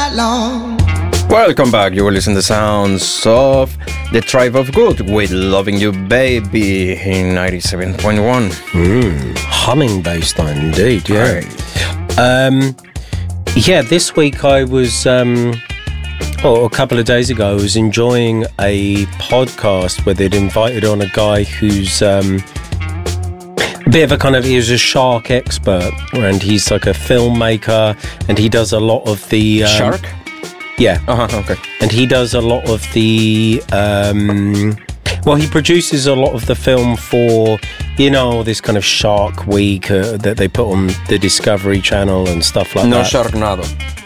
night long. Welcome back. You will listen to the sounds of the Tribe of Good with Loving You Baby in 97.1. Humming bass line indeed, yeah. Right. Yeah, this week I was, a couple of days ago, I was enjoying a podcast where they'd invited on a guy who's a bit of a kind of, he was a shark expert, and he's like a filmmaker, and he does a lot of the... Shark? Yeah. Okay. And he does a lot of the... he produces a lot of the film for, this kind of Shark Week that they put on the Discovery Channel and stuff like that. No Sharknado.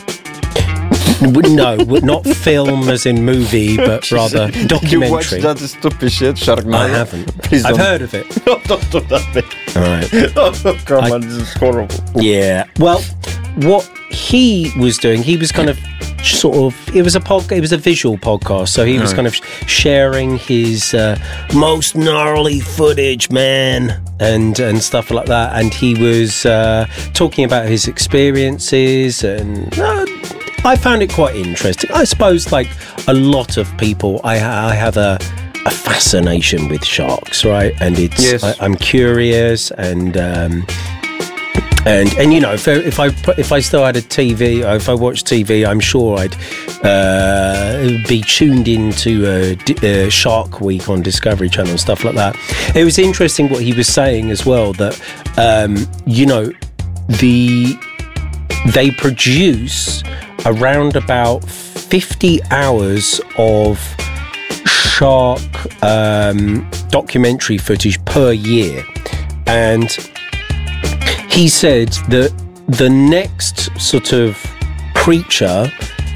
No, not film as in movie, but rather documentary. You watched that stupid shit, Sharknado? I haven't. Please I've don't. heard of it. No, don't do that, man. All right. Oh, come on, this is horrible. Yeah. Well, what he was doing, he was kind of it was a visual podcast, so he was kind of sharing his most gnarly footage, man, and stuff like that, and he was talking about his experiences, and I found it quite interesting. I suppose, like a lot of people, I have a fascination with sharks, right? And it's I'm curious, and if I still had a TV, or if I watched TV, I'm sure I'd be tuned into Shark Week on Discovery Channel and stuff like that. It was interesting what he was saying as well, that they produce around about 50 hours of shark documentary footage per year, and he said that the next sort of creature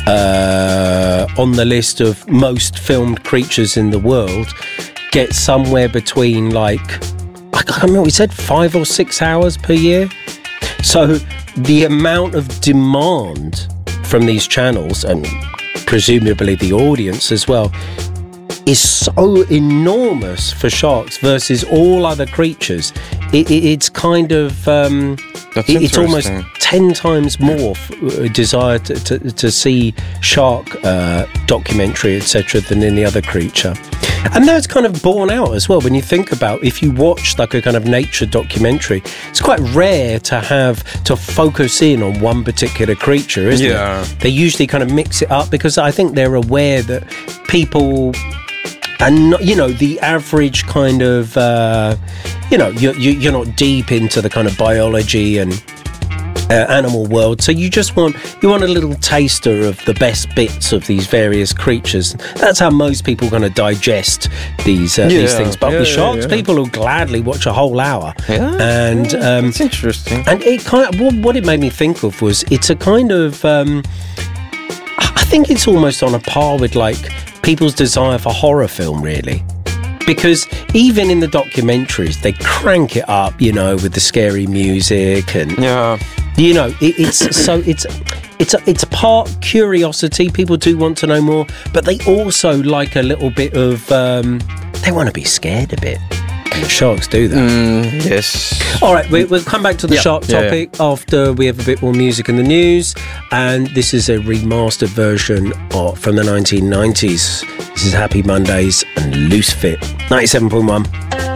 on the list of most filmed creatures in the world gets somewhere between, like, I can't remember what he said, 5 or 6 hours per year. So the amount of demand from these channels, and presumably the audience as well, is so enormous for sharks versus all other creatures. It's kind of it's almost 10 times more desire to see shark documentary, etc., than any other creature. And that's kind of borne out as well when you think about, if you watch like a kind of nature documentary, it's quite rare to focus in on one particular creature, isn't it? They usually kind of mix it up, because I think they're aware that people, and the average kind of you're not deep into the kind of biology and animal world, so you want a little taster of the best bits of these various creatures. That's how most people kind of digest these things. But with sharks, people will gladly watch a whole hour. And it's interesting. And it kind of, what it made me think of was, it's a kind of I think it's almost on a par with like people's desire for horror film, really. Because even in the documentaries, they crank it up, with the scary music, and it's part curiosity. People do want to know more, but they also like a little bit of they want to be scared a bit. And the sharks do that. Yes. All right, we'll come back to the shark topic after we have a bit more music in the news. And this is a remastered version from the 1990s. This is Happy Mondays and Loose Fit, 97.1.